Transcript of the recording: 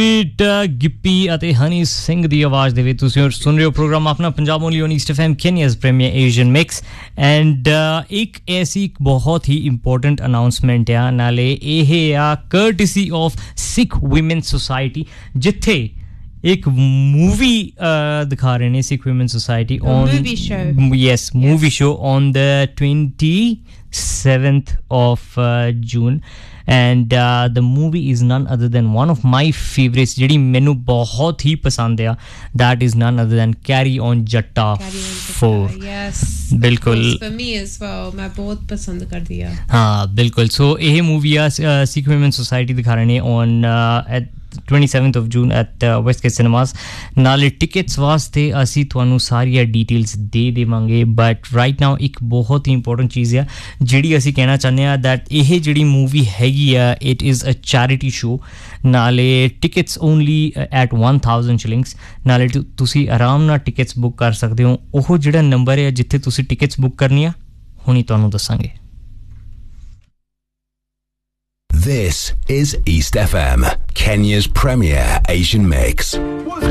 ਗਿੱਪੀ ਅਤੇ ਹਨੀ ਸਿੰਘ ਦੀ ਆਵਾਜ਼ ਦੇ ਵਿੱਚ ਤੁਸੀਂ ਸੁਣ ਰਹੇ ਹੋ ਪ੍ਰੋਗਰਾਮ ਆਪਣਾ Punjab only on East FM ਕੈਨਿਆਜ਼ premier Asian mix and ਇੱਕ ਐਸੀ ਬਹੁਤ ਹੀ ਇੰਪੋਰਟੈਂਟ ਅਨਾਉਂਸਮੈਂਟ ਆ ਨਾਲੇ ਇਹ ਆ ਕਰਟਸੀ ਆਫ ਸਿੱਖ ਔਮਨ ਸੋਸਾਇਟੀ ਜਿੱਥੇ एक मूवी दिखा रहे हैं Sikh women society on movie show movie show on the 27th of June and the movie is none other than one of my favorites jehdi menu bahut hi pasand hai that is none other than Carry On Jatta 4 yes bilkul for me as well main bahut pasand kar diya ha bilkul so eh movie Sikh Women Society dikha rahe hain on at 27th of June at Westgate Cinemas ਨਾਲੇ tickets ਵਾਸਤੇ ਅਸੀਂ ਤੁਹਾਨੂੰ ਸਾਰੀਆਂ details ਦੇ ਦੇਵਾਂਗੇ but right now ਇੱਕ ਬਹੁਤ ਹੀ important ਚੀਜ਼ ਆ ਜਿਹੜੀ ਅਸੀਂ ਕਹਿਣਾ ਚਾਹੁੰਦੇ ਆ that ਇਹ ਜਿਹੜੀ ਮੂਵੀ ਹੈਗੀ ਆ it is a charity show ਨਾਲੇ ਟਿਕਟਸ ਓਨਲੀ at 1000 shillings ਨਾਲੇ ਤੁਸੀਂ ਆਰਾਮ ਨਾਲ ਟਿਕਟਸ ਬੁੱਕ ਕਰ ਸਕਦੇ ਹੋ ਉਹ ਜਿਹੜਾ ਨੰਬਰ ਹੈ ਜਿੱਥੇ ਤੁਸੀਂ ਟਿਕਟਸ ਬੁੱਕ ਕਰਨੀ ਆ ਹੁਣੀ ਤੁਹਾਨੂੰ ਦੱਸਾਂਗੇ This is East FM, Kenya's premier Asian mix.